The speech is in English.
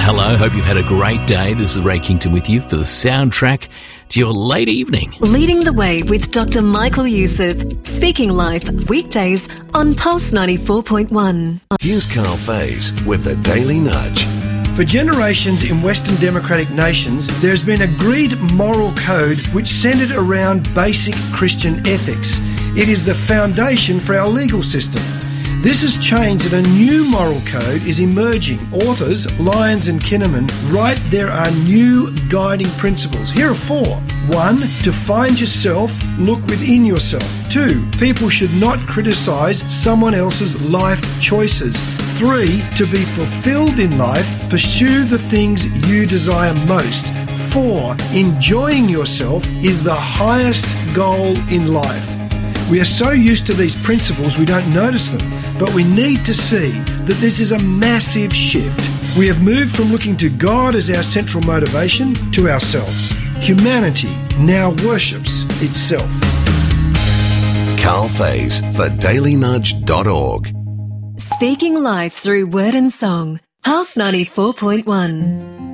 Hello, hope you've had a great day. This is Ray Kington with you for the soundtrack to your late evening. Leading the way with Dr. Michael Youssef, speaking live weekdays on Pulse 94.1. Here's Carl Faze with the Daily Nudge. For generations in Western democratic nations, there's been agreed moral code which centred around basic Christian ethics. It is the foundation for our legal system. This has changed and a new moral code is emerging. Authors, Lyons and Kinnaman, write there are new guiding principles. Here are 4. 1. To find yourself, look within yourself. 2. People should not criticise someone else's life choices. 3. To be fulfilled in life, pursue the things you desire most. 4. Enjoying yourself is the highest goal in life. We are so used to these principles we don't notice them, but we need to see that this is a massive shift. We have moved from looking to God as our central motivation to ourselves. Humanity now worships itself. Carl Faze for dailynudge.org. Speaking live through word and song. Pulse 94.1.